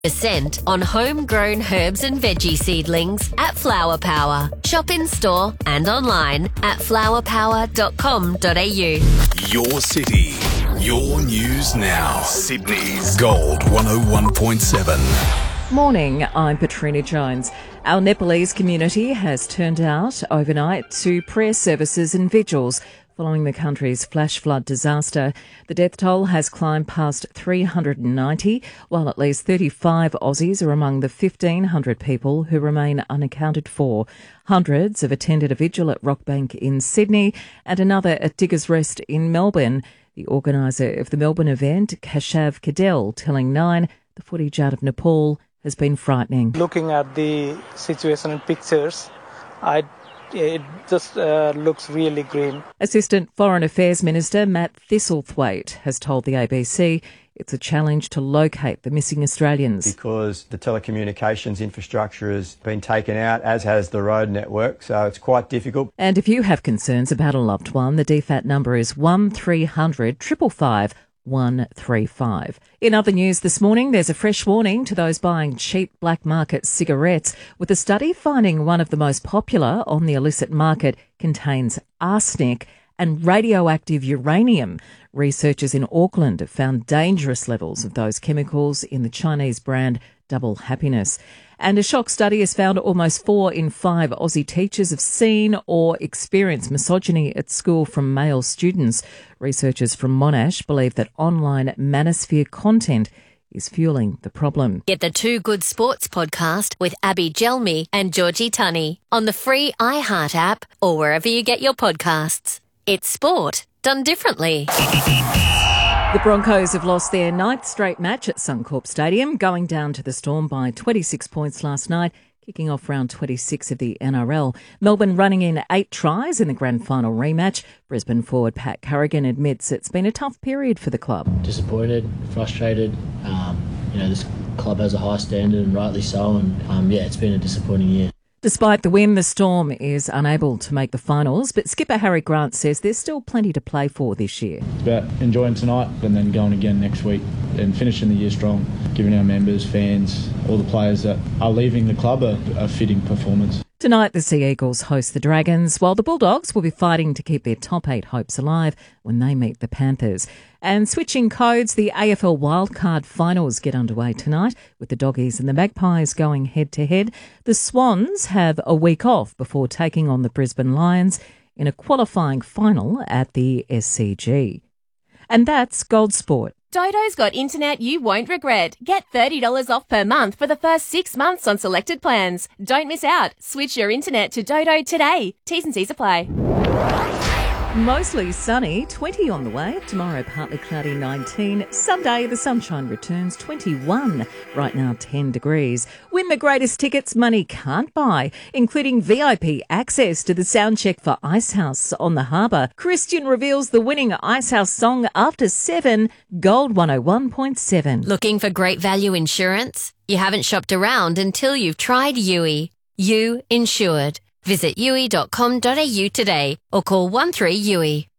% on homegrown herbs and veggie seedlings at Flower Power. Shop in store and online at flowerpower.com.au. Your city, your news now. Sydney's Gold 101.7. Morning, I'm Patrina Jones. Our Nepalese community has turned out overnight to prayer services and vigils following the country's flash flood disaster. The death toll has climbed past 390, while at least 35 Aussies are among the 1,500 people who remain unaccounted for. Hundreds have attended a vigil at Rockbank in Sydney and another at Diggers Rest in Melbourne. The organiser of the Melbourne event, Kashav Cadell, telling Nine the footage out of Nepal has been frightening. Looking at the situation in pictures, it just looks really grim. Assistant Foreign Affairs Minister Matt Thistlethwaite has told the ABC it's a challenge to locate the missing Australians. Because the telecommunications infrastructure has been taken out, as has the road network, so it's quite difficult. And if you have concerns about a loved one, the DFAT number is 1300 555 135. In other news this morning, there's a fresh warning to those buying cheap black market cigarettes, with a study finding one of the most popular on the illicit market contains arsenic and radioactive uranium. Researchers in Auckland have found dangerous levels of those chemicals in the Chinese brand Double Happiness. And a shock study has found almost 4 in 5 Aussie teachers have seen or experienced misogyny at school from male students. Researchers from Monash believe that online manosphere content is fueling the problem. Get the Two Good Sports podcast with Abby Gelmi and Georgie Tunney on the free iHeart app or wherever you get your podcasts. It's sport done differently. The Broncos have lost their 9th straight match at Suncorp Stadium, going down to the Storm by 26 points last night, kicking off round 26 of the NRL. Melbourne running in 8 tries in the grand final rematch. Brisbane forward Pat Carrigan admits it's been a tough period for the club. Disappointed, frustrated. This club has a high standard, and rightly so, and it's been a disappointing year. Despite the win, the Storm is unable to make the finals, but skipper Harry Grant says there's still plenty to play for this year. It's about enjoying tonight and then going again next week and finishing the year strong, giving our members, fans, all the players that are leaving the club a fitting performance. Tonight, the Sea Eagles host the Dragons, while the Bulldogs will be fighting to keep their top 8 hopes alive when they meet the Panthers. And switching codes, the AFL Wildcard Finals get underway tonight, with the Doggies and the Magpies going head-to-head. The Swans have a week off before taking on the Brisbane Lions in a qualifying final at the SCG. And that's Gold Sport. Dodo's got internet you won't regret. Get $30 off per month for the first 6 months on selected plans. Don't miss out. Switch your internet to Dodo today. T's and C's apply. Mostly sunny, 20 on the way. Tomorrow, partly cloudy, 19. Sunday, the sunshine returns, 21. Right now, 10 degrees. Win the greatest tickets money can't buy, including VIP access to the soundcheck for Icehouse on the Harbour. Christian reveals the winning Icehouse song after 7, Gold 101.7. Looking for great value insurance? You haven't shopped around until you've tried Yui. You insured. Visit yui.com.au today or call 13 Yui.